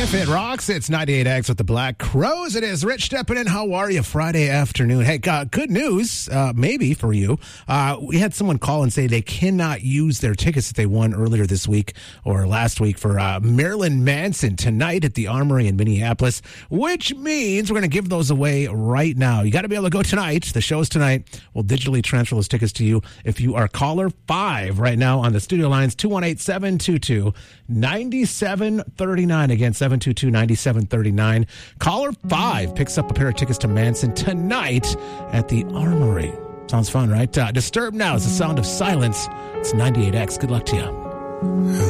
If it rocks, it's 98X with the Black Crows. It is Rich stepping in. How are you Friday afternoon? Hey, good news, maybe for you. We had someone call and say they cannot use their tickets that they won earlier this week or last week for Marilyn Manson tonight at the Armory in Minneapolis, which means we're going to give those away right now. You got to be able to go tonight. The show's tonight. We'll digitally transfer those tickets to you if you are caller 5 right now on the studio lines, 218-722-9739. Again, 722-9739. Caller 5 picks up a pair of tickets to Manson tonight at the Armory. Sounds fun, right? Disturbed Now is the sound of silence. It's 98X. Good luck to you.